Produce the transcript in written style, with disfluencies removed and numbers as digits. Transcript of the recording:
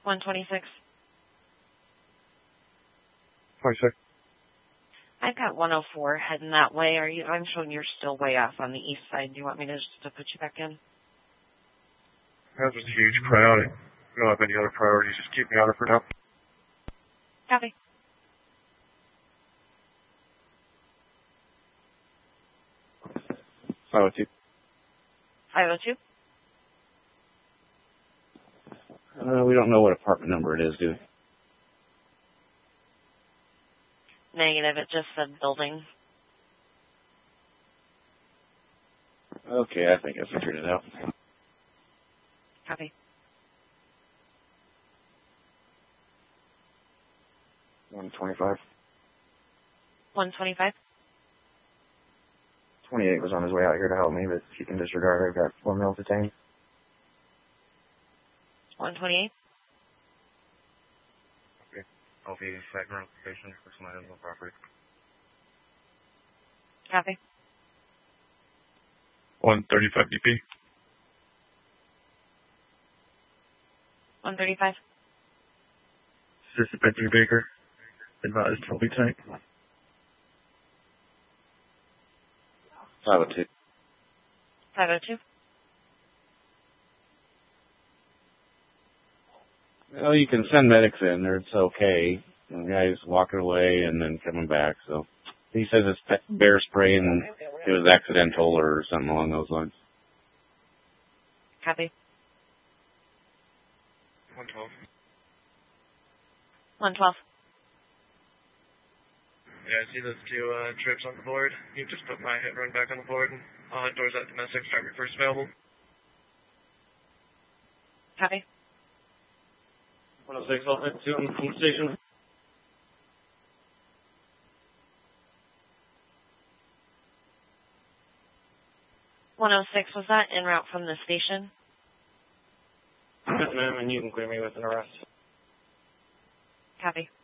126. 26. I've got 104 heading that way. I'm showing you're still way off on the east side. Do you want me to just put you back in? That's just a huge priority. We don't have any other priorities. Just keep me on it for now. Copy. 502. 502? We don't know what apartment number it is, do we? Negative. It just said building. Okay, I think I figured it out. Copy. 125. 125? 28 was on his way out here to help me, but you can disregard. I've got 4 mil detained. 128? Okay. I'll be site notification for some items on property. Copy. 135 DP. 135? Assistant Bentley Baker. Advised, I'll be tight. 502. 502? Well, you can send medics in there. It's okay. The guy's walking away and then coming back. So he says it's bear spray and it was accidental or something along those lines. Copy. 112. 112. Yeah, I see those two trips on the board. You just put my hit run back on the board and I'll head towards that domestic. Start your first available. Copy. 106, I'll head to on the station. Was that en route from the station? Yes, ma'am, and you can clear me with an arrest. Copy.